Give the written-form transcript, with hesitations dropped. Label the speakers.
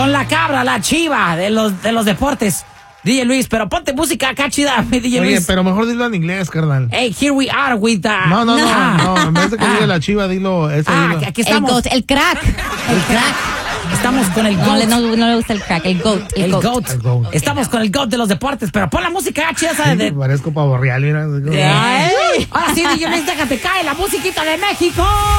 Speaker 1: con la cabra, la chiva de los deportes. DJ Luis, pero ponte música acá chida, mi DJ Luis.
Speaker 2: Oye, pero mejor dilo en inglés, carnal.
Speaker 1: Hey, here we are with the...
Speaker 2: No, en vez de que diga la chiva, dilo... dilo.
Speaker 1: Aquí estamos.
Speaker 3: El crack.
Speaker 1: El crack. Estamos con el GOAT.
Speaker 3: No le gusta el crack, el GOAT.
Speaker 1: El GOAT. Estamos con el GOAT de los deportes, pero pon la música chida, ¿sabes?
Speaker 2: Sí, parezco pavo real, mira.
Speaker 1: Ahora sí, DJ Luis, déjate caer la musiquita de México.